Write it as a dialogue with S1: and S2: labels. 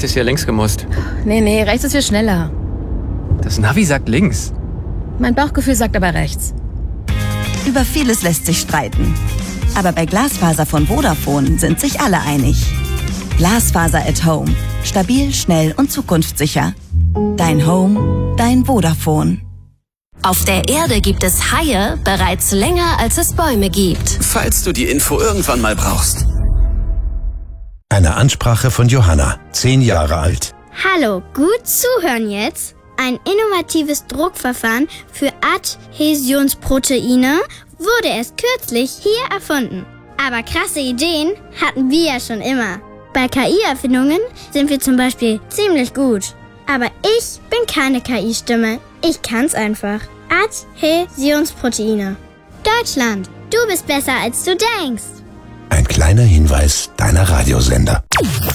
S1: hättest hier links gemusst.
S2: Nee, rechts ist viel schneller.
S1: Das Navi sagt links.
S2: Mein Bauchgefühl sagt aber rechts.
S3: Über vieles lässt sich streiten. Aber bei Glasfaser von Vodafone sind sich alle einig. Glasfaser at Home. Stabil, schnell und zukunftssicher. Dein Home, dein Vodafone.
S4: Auf der Erde gibt es Haie bereits länger, als es Bäume gibt.
S5: Falls du die Info irgendwann mal brauchst.
S6: Eine Ansprache von Johanna, 10 Jahre alt.
S7: Hallo, gut zuhören jetzt. Ein innovatives Druckverfahren für Adhäsionsproteine wurde erst kürzlich hier erfunden. Aber krasse Ideen hatten wir ja schon immer. Bei KI-Erfindungen sind wir zum Beispiel ziemlich gut. Aber ich bin keine KI-Stimme. Ich kann's einfach. Adhäsionsproteine. Deutschland, du bist besser als du denkst.
S6: Ein kleiner Hinweis deiner Radiosender.